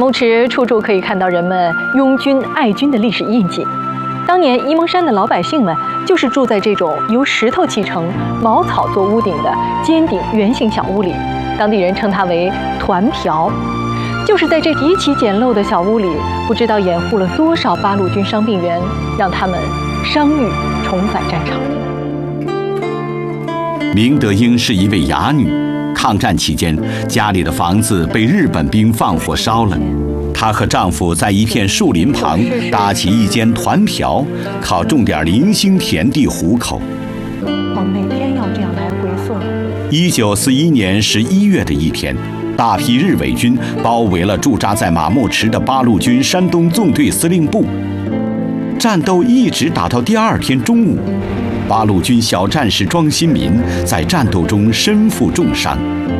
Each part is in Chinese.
木池处处可以看到人们拥军爱军的历史印记。当年沂蒙山的老百姓们就是住在这种由石头砌成、茅草做屋顶的尖顶圆形小屋里，当地人称它为团瓢。就是在这极其简陋的小屋里，不知道掩护了多少八路军伤病员，让他们伤愈重返战场。 明德英是一位哑女，抗战期间，家里的房子被日本兵放火烧了。她和丈夫在一片树林旁搭起一间团瓢，靠种点零星田地糊口。 我每天要这样来回送。 1941年11月的一天，大批日伪军包围了驻扎在马木池的八路军山东纵队司令部，战斗一直打到第二天中午。八路军小战士庄新民在战斗中身负重伤。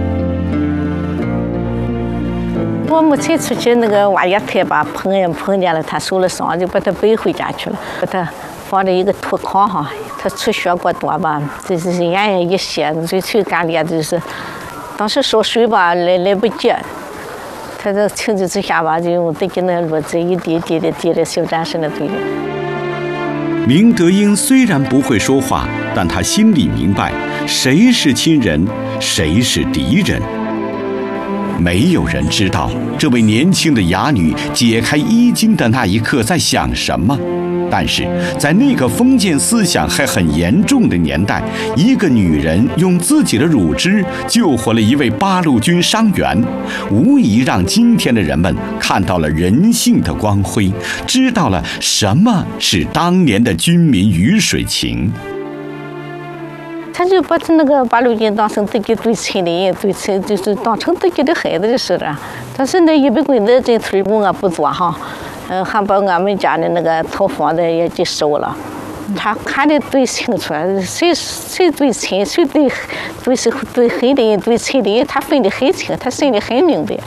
我母亲出去那个挖野菜吧，碰见了，他受了伤，就把他背回家去了，把他放在一个土炕上，他出血过多吧，就是眼一斜，最最干裂就是，当时烧水吧来不及，他这情急之下吧，就用自己那炉子一滴滴的滴在小战士的嘴里。 明德英虽然不会说话，但他心里明白，谁是亲人，谁是敌人。没有人知道这位年轻的哑女解开衣襟的那一刻在想什么，但是在那个封建思想还很严重的年代，一个女人用自己的乳汁救活了一位八路军伤员，无疑让今天的人们看到了人性的光辉，知道了什么是当年的军民鱼水情。 他就把那个八路军当成自己最亲的人，就是当成自己的孩子似的。但是那100棍子这村务我不做哈，还把俺们家的那个草房子也给收了。他看得最清楚，谁最亲，谁最黑的人，最亲的人，他分得很清，他心里很明白。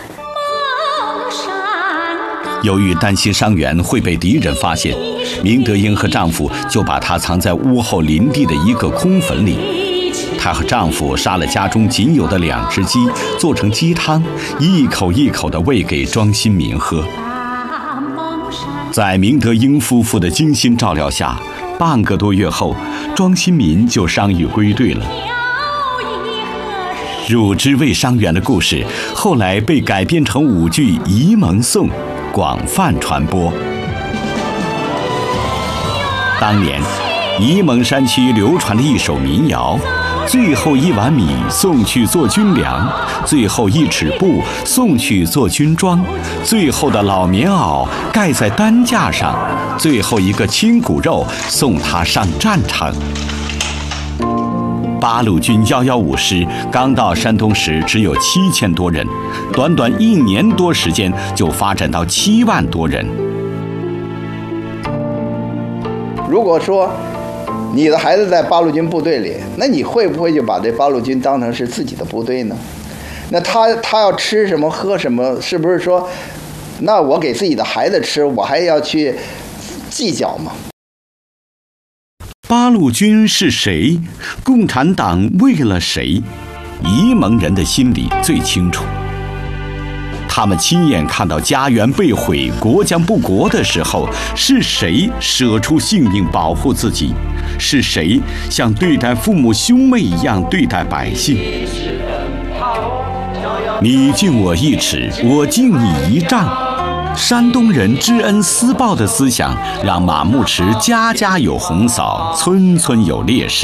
由于担心伤员会被敌人发现，明德英和丈夫就把她藏在屋后林地的一个空坟里。她和丈夫杀了家中仅有的2只鸡，做成鸡汤，一口一口地喂给庄新民喝。在明德英夫妇的精心照料下，半个多月后，庄新民就伤愈归队了。乳汁喂伤员的故事后来被改编成舞剧《沂蒙颂》，广泛传播。当年，沂蒙山区流传的一首民谣：最后1碗米送去做军粮，最后1尺布送去做军装，最后的老棉袄盖在担架上，最后一个亲骨肉送他上战场。八路军115师刚到山东时只有7000多人，短短1年多时间就发展到7万多人。 如果说你的孩子在八路军部队里，那你会不会就把这八路军当成是自己的部队呢？那他要吃什么喝什么，是不是说，那我给自己的孩子吃，我还要去计较吗？ 八路军是谁？共产党为了谁？沂蒙人的心里最清楚。他们亲眼看到家园被毁、国将不国的时候，是谁舍出性命保护自己？是谁像对待父母兄妹一样对待百姓？你敬我1尺，我敬你1丈。山东人知恩思报的思想，让马木池家家有红嫂，村村有烈士。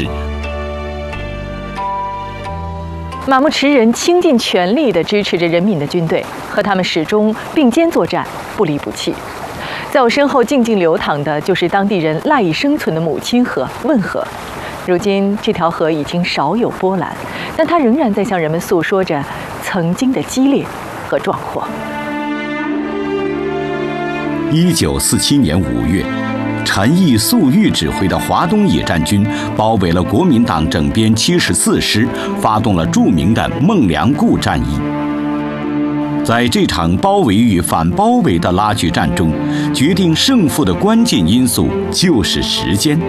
马木池人倾尽全力地支持着人民的军队，和他们始终并肩作战，不离不弃。在我身后静静流淌的就是当地人赖以生存的母亲河汶河。如今这条河已经少有波澜，但它仍然在向人们诉说着曾经的激烈和壮阔。 1947年5月，陈毅、粟裕指挥的华东野战军包围了国民党整编74师，发动了著名的孟良崮战役。在这场包围与反包围的拉锯战中，决定胜负的关键因素就是时间。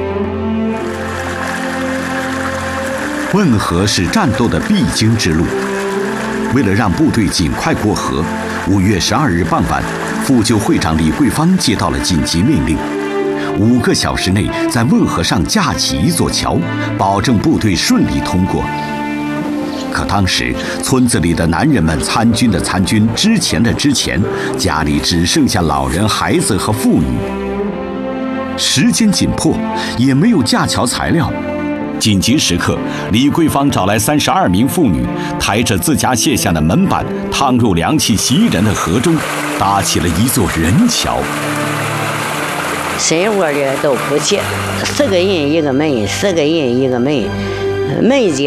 汶河是战斗的必经之路，为了让部队尽快过河， 5月12日傍晚，妇救会长李桂芳接到了紧急命令，5个小时内在汶河上架起一座桥，保证部队顺利通过。可当时村子里的男人们参军的参军，支钱的支钱，家里只剩下老人、孩子和妇女。时间紧迫，也没有架桥材料。紧急时刻，李桂芳找来32名妇女，抬着自家卸下的门板，趟入凉气袭人的河中，搭起了一座人桥。 深窝的都不齐，4个人一个门，4个人一个门，门间